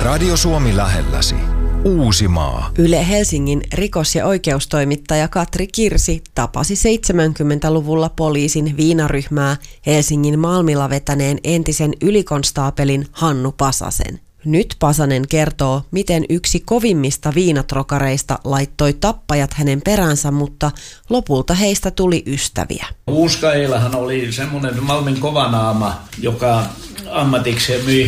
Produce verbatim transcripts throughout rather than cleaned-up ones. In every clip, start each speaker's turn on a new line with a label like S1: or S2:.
S1: Radio Suomi lähelläsi. Uusimaa.
S2: Yle Helsingin rikos- ja oikeustoimittaja Katri Kirsi tapasi seitsemänkymmentäluvulla poliisin viinaryhmää Helsingin Malmilla vetäneen entisen ylikonstaapelin Hannu Pasasen. Nyt Pasanen kertoo, miten yksi kovimmista viinatrokareista laittoi tappajat hänen peränsä, mutta lopulta heistä tuli ystäviä.
S3: Uuska Eilahan oli semmoinen Malmin kovanaama, joka ammatikseen myi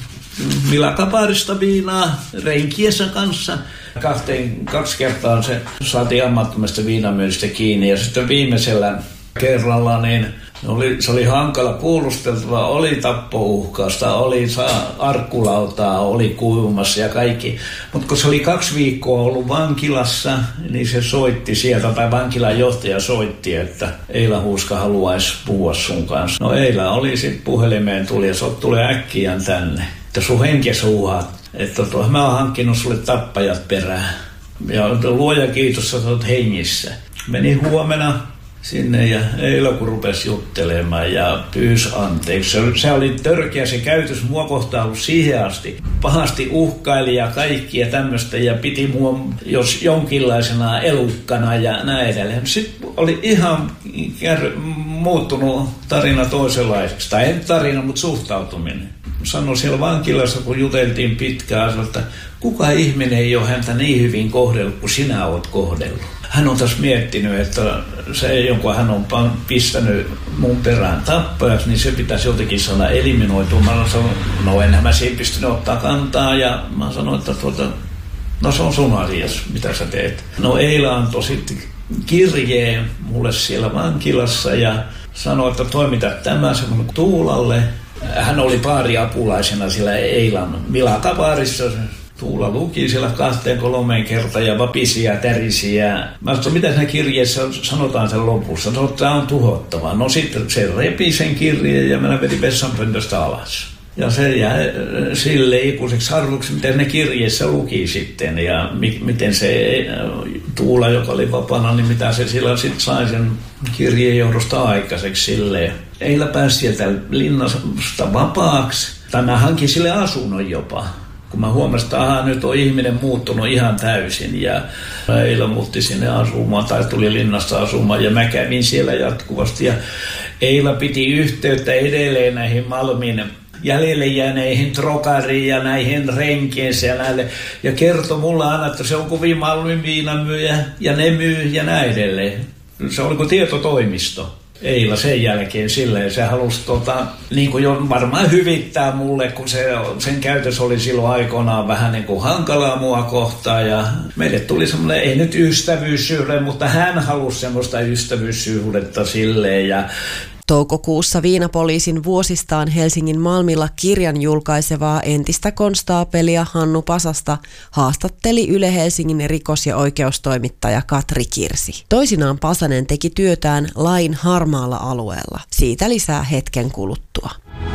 S3: Milakaparista viinaa renkiensä kanssa. Kahteen, kaksi kertaa se saatiin ammattomasta viinamyynnistä kiinni ja sitten viimeisellä kerralla niin oli, se oli hankala kuulusteltava, oli tappouhkausta, oli arkkulautaa, oli kuivumassa ja kaikki. Mutta kun se oli kaksi viikkoa ollut vankilassa, niin se soitti sieltä, tai vankilan johtaja soitti, että Eila Huuska haluaisi puhua sun kanssa. No Eila oli sitten puhelimeen tuli ja se tulee äkkiä tänne, että sun henkes uhat, että tuo, mä oon hankkinut sulle tappajat perään. Ja luoja kiitos, sä oot hengissä. Meni huomenna sinne ja Eila kun rupesi juttelemaan ja pyysi anteeksi. Se, se oli törkeä se käytös mua kohtaan ollut siihen asti. Pahasti uhkaili ja kaikkia tämmöistä ja piti mua jos jonkinlaisena elukkana ja näin edelleen. Sitten oli ihan kär, muuttunut tarina toisenlaiseksi. Tai ei tarina, mutta suhtautuminen. Sanoin siellä vankilassa, kun juteltiin pitkään, että kuka ihminen ei ole häntä niin hyvin kohdellut kuin sinä olet kohdellut. Hän on taas miettinyt, että se, jonka hän on pistänyt mun perään tappajaksi, niin se pitäisi jotenkin saada eliminoitua. Mä sanoin, no enhän mä siihen pystynyt ottaa kantaa ja mä sanoin, että tuota, no se on sun asias, mitä sä teet. No Eila antoi sitten kirjeen mulle siellä vankilassa ja sanoi, että toimita tämä semmoinen Tuulalle. Hän oli baariapulaisena siellä Eilan Milakaparissa. Tuula luki siellä kahteen kolmeen kertaan ja vapisi ja tärisi. Ja mä sanoin, mitä siinä kirjeessä sanotaan sen lopussa? No, tämä on tuhottava. No sitten se repi sen kirjeen ja mä vedin vessanpöntöstä alas. Ja se jäi sille ikuiseksi arvuksi, miten ne kirjeessä luki sitten ja mi- miten se Tuula, joka oli vapaana, niin mitä se sillä sitten sai sen kirjeen johdosta aikaiseksi silleen. Eila pääsi sieltä linnasta vapaaksi. Tai mä hankin sille asunnon jopa. Kun mä huomasin, että aha, nyt on ihminen muuttunut ihan täysin ja Eila muutti sinne asumaan tai tuli linnasta asumaan ja mä kävin siellä jatkuvasti. Ja Eila piti yhteyttä edelleen näihin Malmin jäljelle jääneihin trokariin ja näihin renkiensä ja näille. Ja kertoi mulle aina, että se on kovin Malmin viinamyyjä ja ne myy ja näin edelleen. Se oli kuin tietotoimisto. Eila sen jälkeen silleen, se halusi tota, niin kuin jo varmaan hyvittää mulle, kun se, sen käytös oli silloin aikoinaan vähän niin kuin hankalaa mua kohtaan. Ja meille tuli semmoinen, ei nyt ystävyyssuhde, mutta hän halusi semmoista ystävyyssuhdetta silleen. Ja
S2: toukokuussa viinapoliisin vuosistaan Helsingin Malmilla kirjan julkaisevaa entistä konstaapelia Hannu Pasasta haastatteli Yle Helsingin rikos- ja oikeustoimittaja Katri Kirsi. Toisinaan Pasanen teki työtään lain harmaalla alueella. Siitä lisää hetken kuluttua.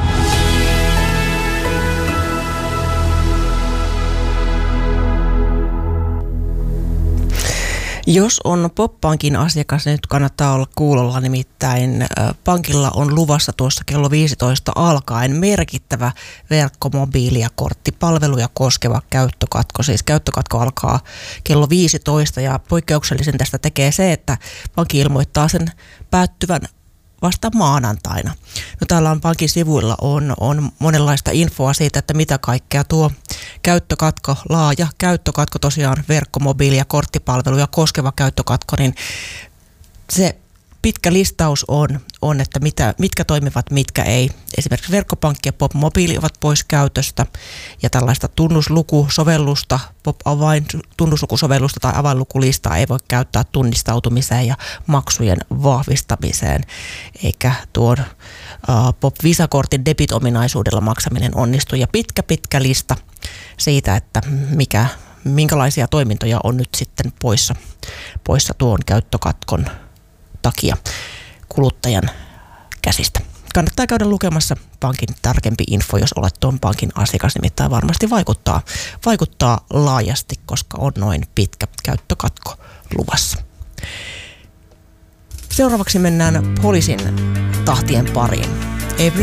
S4: Jos on Pop-pankin asiakas, nyt kannattaa olla kuulolla, nimittäin pankilla on luvassa tuossa kello viisitoista alkaen merkittävä verkkomobiili- ja korttipalveluja koskeva käyttökatko. Siis käyttökatko alkaa kello viisitoista ja poikkeuksellisen tästä tekee se, että pankki ilmoittaa sen päättyvän vasta maanantaina. No täällä on pankin sivuilla on, on monenlaista infoa siitä, että mitä kaikkea tuo käyttökatko, laaja käyttökatko, tosiaan verkkomobiili- ja korttipalveluja koskeva käyttökatko, niin se pitkä listaus on, on että mitä, mitkä toimivat, mitkä ei. Esimerkiksi verkkopankki ja Pop-mobiili ovat pois käytöstä ja tällaista tunnuslukusovellusta, Pop-avain tunnuslukusovellusta tai avainlukulistaa ei voi käyttää tunnistautumiseen ja maksujen vahvistamiseen, eikä tuon uh, Pop-visakortin debit-ominaisuudella maksaminen onnistu. Ja pitkä pitkä lista siitä, että mikä, minkälaisia toimintoja on nyt sitten poissa, poissa tuon käyttökatkon takia kuluttajan käsistä. Kannattaa käydä lukemassa pankin tarkempi info, jos olet tuon pankin asiakas, nimittäin varmasti vaikuttaa, vaikuttaa laajasti, koska on noin pitkä käyttökatko luvassa. Seuraavaksi mennään poliisin tahtien pariin. Every